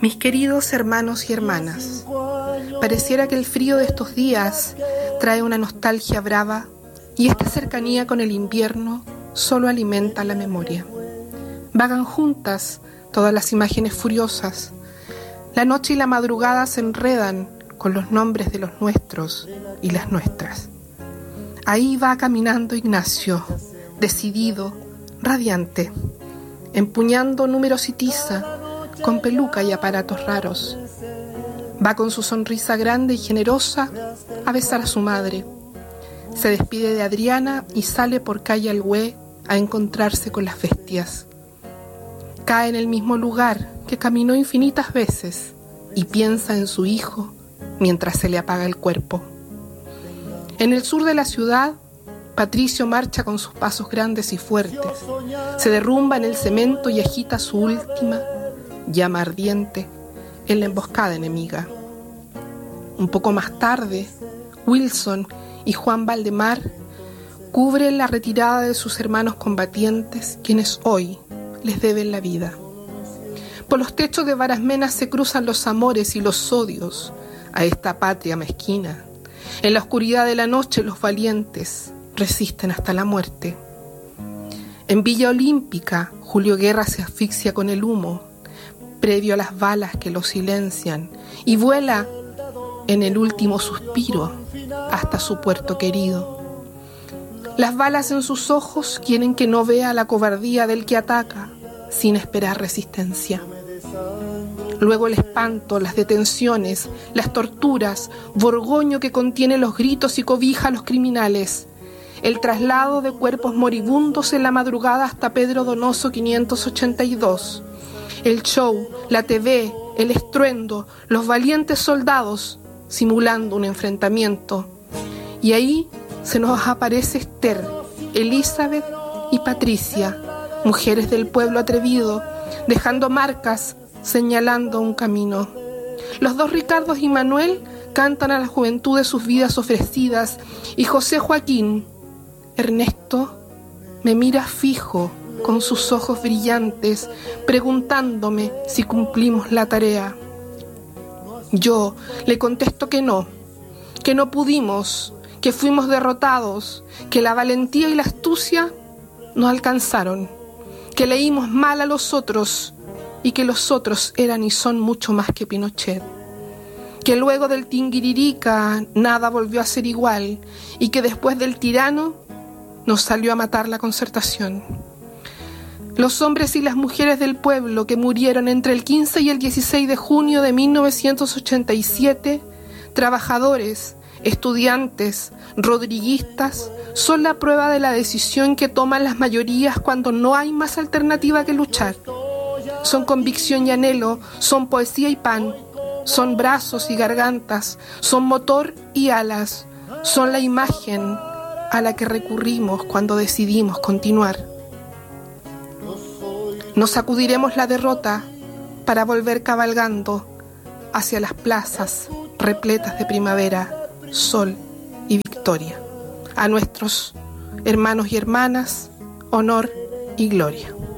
Mis queridos hermanos y hermanas, pareciera que el frío de estos días trae una nostalgia brava y esta cercanía con el invierno solo alimenta la memoria. Vagan juntas todas las imágenes furiosas. La noche y la madrugada se enredan con los nombres de los nuestros y las nuestras. Ahí va caminando Ignacio, decidido, radiante, empuñando números y tiza, con peluca y aparatos raros. Va con su sonrisa grande y generosa a besar a su madre. Se despide de Adriana y sale por calle Alhué a encontrarse con las bestias. Cae en el mismo lugar que caminó infinitas veces y piensa en su hijo mientras se le apaga el cuerpo. En el sur de la ciudad, Patricio marcha con sus pasos grandes y fuertes. Se derrumba en el cemento y agita su última llama ardiente en la emboscada enemiga. Un poco más tarde, Wilson y Juan Valdemar cubren la retirada de sus hermanos combatientes, quienes hoy les deben la vida. Por los techos de Varas-Mena se cruzan los amores y los odios a esta patria mezquina. En la oscuridad de la noche los valientes resisten hasta la muerte. En Villa Olímpica, Julio Guerra se asfixia con el humo, previo a las balas que lo silencian, y vuela en el último suspiro hasta su puerto querido. Las balas en sus ojos quieren que no vea la cobardía del que ataca sin esperar resistencia. Luego el espanto, las detenciones, las torturas, Borgoño que contiene los gritos y cobija a los criminales, el traslado de cuerpos moribundos en la madrugada hasta Pedro Donoso 582, el show, la TV, el estruendo, los valientes soldados simulando un enfrentamiento. Y ahí se nos aparece Esther, Elizabeth y Patricia, mujeres del pueblo atrevido, dejando marcas, señalando un camino. Los dos Ricardos y Manuel cantan a la juventud de sus vidas ofrecidas, y José Joaquín, Ernesto, me mira fijo con sus ojos brillantes, preguntándome si cumplimos la tarea. Yo le contesto que no pudimos, que fuimos derrotados, que la valentía y la astucia no alcanzaron, que leímos mal a los otros y que los otros eran y son mucho más que Pinochet, que luego del Tinguiririca nada volvió a ser igual y que después del tirano nos salió a matar la Concertación. Los hombres y las mujeres del pueblo que murieron entre el 15 y el 16 de junio de 1987, trabajadores, estudiantes, rodriguistas, son la prueba de la decisión que toman las mayorías cuando no hay más alternativa que luchar. Son convicción y anhelo, son poesía y pan, son brazos y gargantas, son motor y alas, son la imagen a la que recurrimos cuando decidimos continuar. Nos sacudiremos la derrota para volver cabalgando hacia las plazas repletas de primavera, sol y victoria. A nuestros hermanos y hermanas, honor y gloria.